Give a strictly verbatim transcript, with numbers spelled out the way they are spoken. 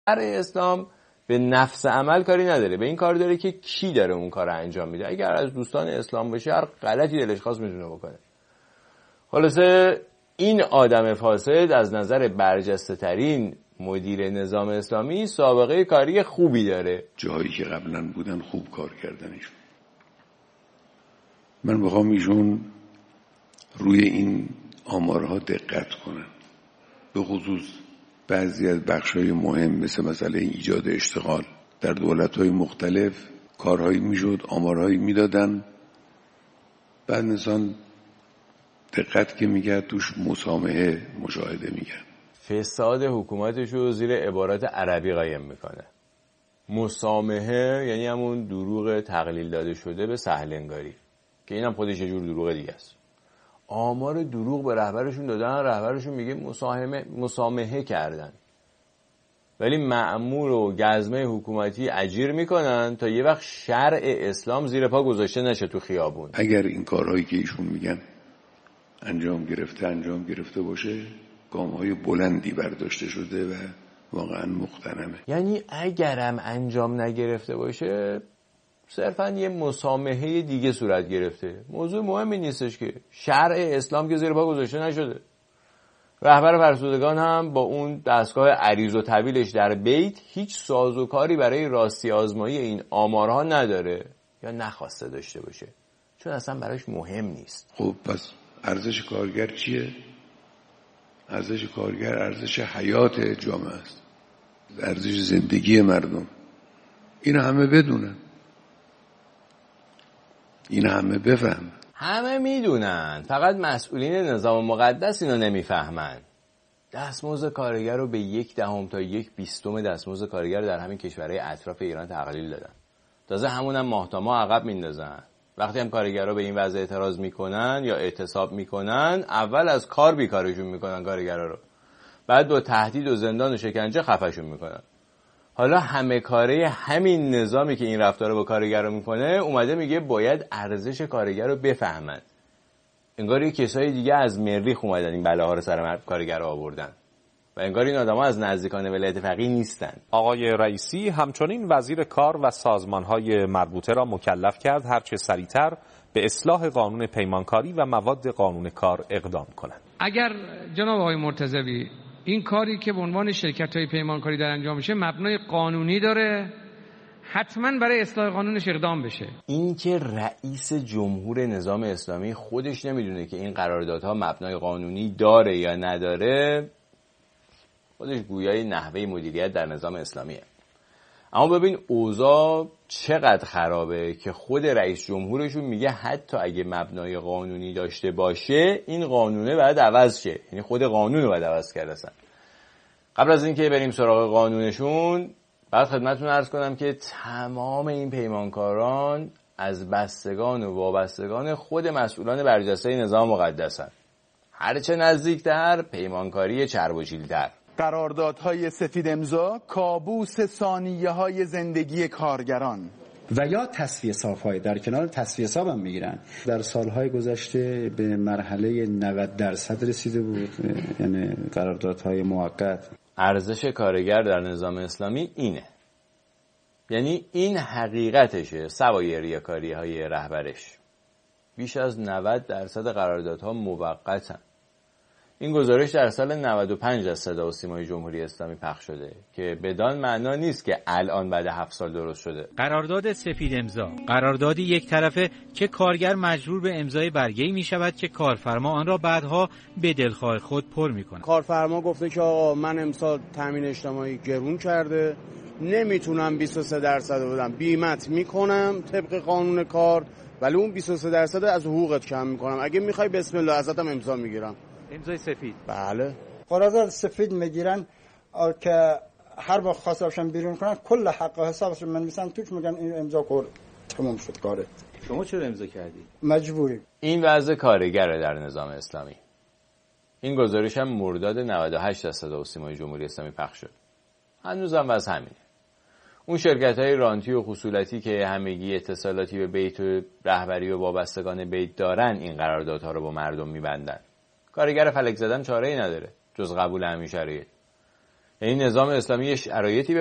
اسلام به نفس عمل کاری نداره، به این کار داره که کی داره اون کار رو انجام میده. اگر از دوستان اسلام باشه هر غلطی دلش خواست میتونه بکنه. خلاصه این آدم فاسد از نظر برجسته ترین مدیر نظام اسلامی سابقه کاری خوبی داره. جایی که قبلا بودن خوب کار کردنشون. من میخوام ایشون روی این آمارها دقت کنن، به خصوص بعضی از بخش‌های مهم مثل مسئله ایجاد اشتغال در دولت‌های مختلف کارهایی میشد، آمارهایی میدادن، بعد انسان دقت که میگه توش مسامحه مشاهده میگن. فساد حکومتش رو زیر عبارات عربی قایم میکنه. مسامحه یعنی همون دروغ تقلیل داده شده به سهلنگاری که اینم خودش یه جور دروغ دیگه است. آمار دروغ به رهبرشون دادن، رهبرشون میگه مسامحه مسامحه کردن، ولی مأمور و گزمه حکومتی اجیر میکنن تا یه وقت شرع اسلام زیر پا گذاشته نشه تو خیابون. اگر این کارهایی که ایشون میگن انجام گرفته انجام گرفته باشه، گام‌های بلندی برداشته شده و واقعا مقتنمه. یعنی اگرم انجام نگرفته باشه صرفا یه مسامحه دیگه صورت گرفته. موضوع مهمی نیستش که شرع اسلام که زیر پا گذاشته نشده. رهبر فرسودگان هم با اون دستگاه عریض و طویلش در بیت هیچ سازوکاری برای راستی آزمایی این آمارها نداره یا نخواسته داشته باشه، چون اصلا براش مهم نیست. خب پس ارزش کارگر چیه؟ ارزش کارگر ارزش حیات جامعه است، ارزش زندگی مردم. این همه بدونن، این همه بفهم. همه میدونن، فقط مسئولین نظام مقدس اینو نمیفهمن. دستمزد کارگر رو به یک دهم تا یک بیستم دستمزد کارگر در همین کشورهای اطراف ایران تقلیل دادن. تازه همونم ماه تا ماه عقب میندازن. وقتی هم کارگرها به این وضع اعتراض میکنن یا اعتصاب میکنن، اول از کار بیکارشون میکنن کارگرها رو، بعد با تهدید و زندان و شکنجه خفشون میکنن. حالا همه کاره همین نظامی که این رفتار رو با کارگر رو میکنه اومده میگه باید ارزش کارگر رو بفهمند. انگار یه کسای دیگه از مریخ اومدن این بلاها رو سر کارگر رو آوردن و انگار این آدم‌ها از نزدیکان ولایت فقیه نیستن. آقای رئیسی همچنین وزیر کار و سازمان‌های مربوطه را مکلف کرد هرچه سریعتر به اصلاح قانون پیمانکاری و مواد قانون کار اقدام کنند. اگر جناب آقای مرتضوی این کاری که به عنوان شرکت‌های پیمانکاری در انجام میشه مبنای قانونی داره، حتما برای اصلاح قانونش اقدام بشه. این که رئیس جمهور نظام اسلامی خودش نمیدونه که این قراردادها مبنای قانونی داره یا نداره، خودش گویای نحوه مدیریت در نظام اسلامیه. اما ببین اوضاع چقدر خرابه که خود رئیس جمهورشون میگه حتی اگه مبنای قانونی داشته باشه این قانونه باید عوض شه. یعنی خود قانون رو باید عوض کرده اصلا. قبل از اینکه بریم سراغ قانونشون، بعد خدمتتون عرض کنم که تمام این پیمانکاران از بستگان و وابستگان خود مسئولان برجسته نظام مقدس هستند. هرچه نزدیکتر پیمانکاری چرب و شیل‌تر. قراردادهای سفید امضا کابوس ثانیه‌های زندگی کارگران و یا تصفیه صاف‌های در کنار تصفیه صاف هم میگیرن. در سالهای گذشته به مرحله نود درصد رسیده بود، یعنی قراردادهای موقت. ارزش کارگر در نظام اسلامی اینه، یعنی این حقیقتشه سوای ریاکاری های رهبرش. بیش از نود درصد قراردادها موقتن. این گزارش در سال نود و پنج از صدا و سیمای جمهوری اسلامی پخش شده که بدان معنا نیست که الان بعد هفت سال درست شده. قرارداد سفید امضا، قراردادی یک طرفه که کارگر مجبور به امضای برگه‌ای می شود که کارفرما آن را بعدها به دلخواه خود پر می کند. کارفرما گفته که آقا من امسال تامین اجتماعی گرون کرده، نمیتونم بیست و سه درصد بدم، بیمت میکنم طبق قانون کار، ولی اون بیست و سه درصد از حقوقت کم میکنم، اگه میخوای بسم الله ازتم امضا میگیرم. امضای سفید. بله. قرارداد سفید میگیرن که هر وقت خواستشون بیرون کنن کل حق و حسابشون من میسن توش میگن این امضا کار تمام شد کاره. شما چرا امضا کردی؟ مجبوری. این وضع کارگره در نظام اسلامی. این گزارش هم مرداد نود و هشت از صدا و سیمای جمهوری اسلامی پخش شد. هنوزم وضع همینه. اون شرکت‌های رانتی و خصولتی که همگی اتصالاتی به بیت و رهبری و وابستگان بیت دارن این قراردادها رو با مردم میبندن. کارگر فلک زدن چاره‌ای نداره جز قبول همین شرایط. این نظام اسلامی شرایطی